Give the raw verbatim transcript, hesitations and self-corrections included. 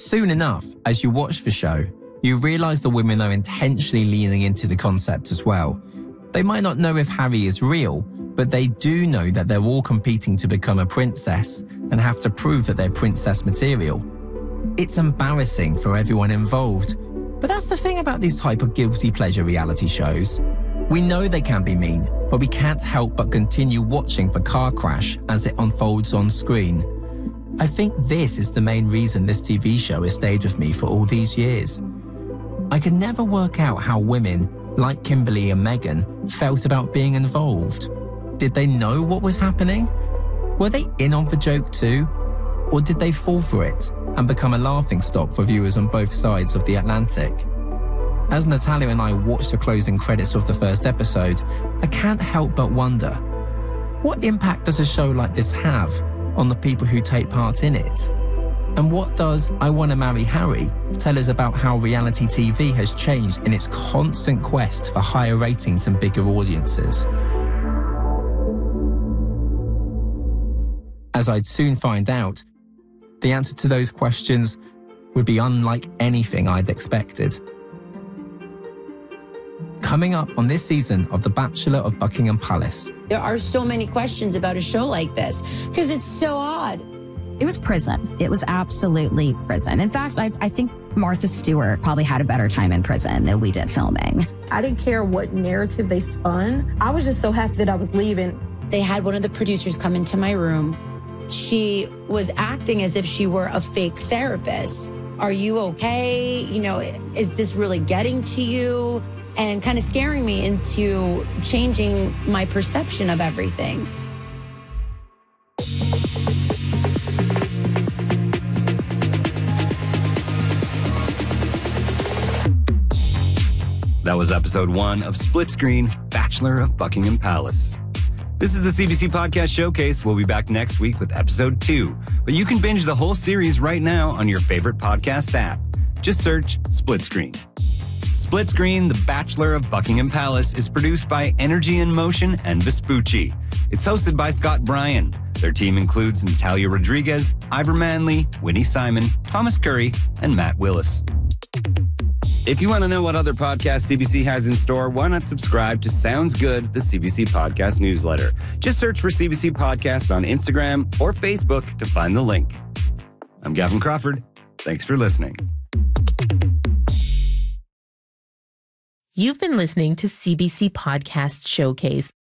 Soon enough, as you watch the show, you realise the women are intentionally leaning into the concept as well. They might not know if Harry is real, but they do know that they're all competing to become a princess and have to prove that they're princess material. It's embarrassing for everyone involved, but that's the thing about these type of guilty pleasure reality shows. We know they can be mean, but we can't help but continue watching the car crash as it unfolds on screen. I think this is the main reason this T V show has stayed with me for all these years. I could never work out how women, like Kimberly and Megan, felt about being involved. Did they know what was happening? Were they in on the joke too? Or did they fall for it and become a laughingstock for viewers on both sides of the Atlantic? As Natalia and I watch the closing credits of the first episode, I can't help but wonder, what impact does a show like this have on the people who take part in it? And what does I Want to Marry Harry tell us about how reality T V has changed in its constant quest for higher ratings and bigger audiences? As I'd soon find out, the answer to those questions would be unlike anything I'd expected. Coming up on this season of The Bachelor of Buckingham Palace. There are so many questions about a show like this because it's so odd. It was prison. It was absolutely prison. In fact, I, I think Martha Stewart probably had a better time in prison than we did filming. I didn't care what narrative they spun. I was just so happy that I was leaving. They had one of the producers come into my room. She was acting as if she were a fake therapist. Are you okay? You know, is this really getting to you? And kind of scaring me into changing my perception of everything. That was episode one of Split Screen, Bachelor of Buckingham Palace. This is the C B C Podcast Showcase. We'll be back next week with episode two. But you can binge the whole series right now on your favorite podcast app. Just search Split Screen. Split Screen, The Bachelor of Buckingham Palace is produced by Energy in Motion and Vespucci. It's hosted by Scott Bryan. Their team includes Natalia Rodriguez, Ivor Manley, Winnie Simon, Thomas Curry, and Matt Willis. If you want to know what other podcasts C B C has in store, why not subscribe to Sounds Good, the C B C Podcast newsletter? Just search for C B C Podcast on Instagram or Facebook to find the link. I'm Gavin Crawford. Thanks for listening. You've been listening to C B C Podcast Showcase.